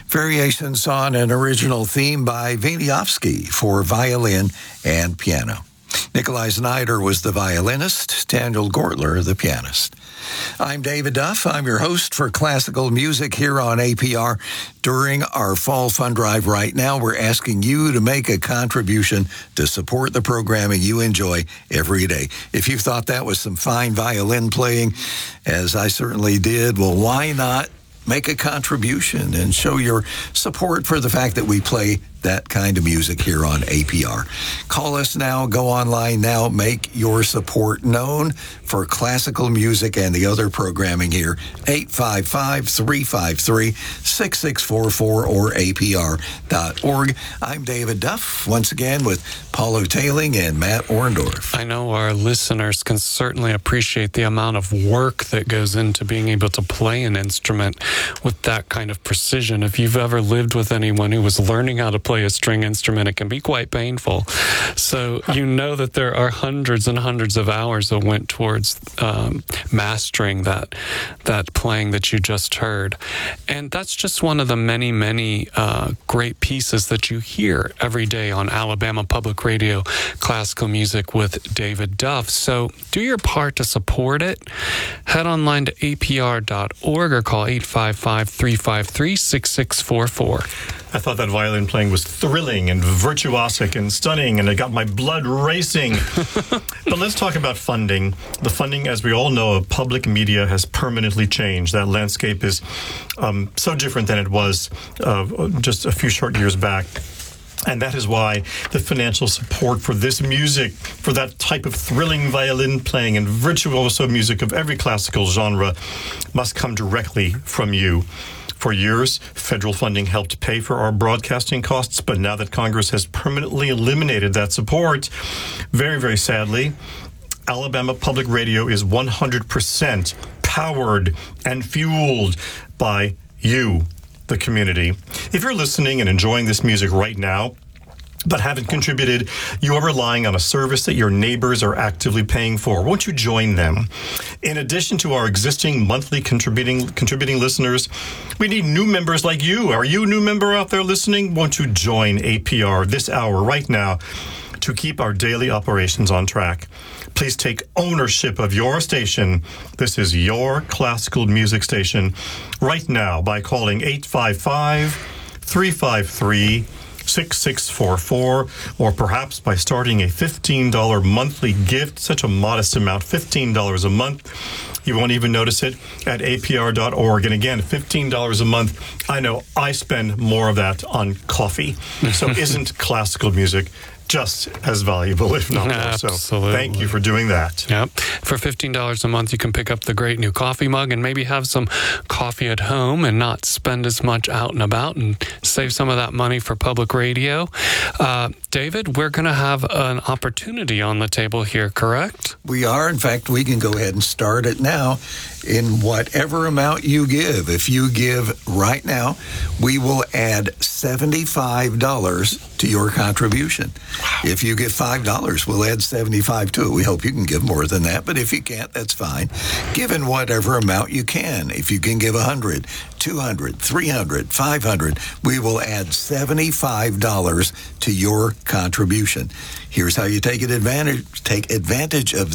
Variations on an original theme by Wieniawski for violin and piano. Nikolai Znaider was the violinist, Daniel Gortler the pianist. I'm David Duff. I'm your host for classical music here on APR. During our Fall Fund Drive right now, we're asking you to make a contribution to support the programming you enjoy every day. If you thought that was some fine violin playing, as I certainly did, well, why not make a contribution and show your support for the fact that we play that kind of music here on APR. Call us now, go online now, make your support known for classical music and the other programming here. 855-353-6644 or apr.org. I'm David Duff, once again with Paulo Tailing and Matt Orndorff. I know our listeners can certainly appreciate the amount of work that goes into being able to play an instrument with that kind of precision. If you've ever lived with anyone who was learning how to play a string instrument, it can be quite painful. So you know that there are hundreds and hundreds of hours that went towards mastering that playing that you just heard. And that's just one of the many, many great pieces that you hear every day on Alabama Public Radio, classical music with David Duff. So do your part to support it. Head online to apr.org or call 855-353-6644. I thought that violin playing was thrilling and virtuosic and stunning, and it got my blood racing. But let's talk about funding. The funding, as we all know, of public media has permanently changed. That landscape is so different than it was just a few short years back. And that is why the financial support for this music, for that type of thrilling violin playing and virtuoso music of every classical genre, must come directly from you. For years, federal funding helped pay for our broadcasting costs, but now that Congress has permanently eliminated that support, very, very sadly, Alabama Public Radio is 100% powered and fueled by you, the community. If you're listening and enjoying this music right now, but haven't contributed, you are relying on a service that your neighbors are actively paying for. Won't you join them? In addition to our existing monthly contributing listeners, we need new members like you. Are you a new member out there listening? Won't you join APR this hour right now to keep our daily operations on track? Please take ownership of your station. This is your classical music station right now by calling 855-353-6644, or perhaps by starting a $15 monthly gift, such a modest amount, $15 a month. You won't even notice it at apr.org. And again, $15 a month. I know I spend more of that on coffee. So isn't classical music just as valuable, if not more so? Absolutely. Thank you for doing that. Yep. For $15 a month, you can pick up the great new coffee mug and maybe have some coffee at home and not spend as much out and about and save some of that money for public radio. David, we're going to have an opportunity on the table here, correct? We are. In fact, we can go ahead and start it now in whatever amount you give. If you give right now, we will add $75 to your contribution. Wow. If you give $5, we'll add $75 to it. We hope you can give more than that, but if you can't, that's fine. Give in whatever amount you can. If you can give $100, $200, $300, $500, we will add $75 to your contribution. Here's how you take advantage of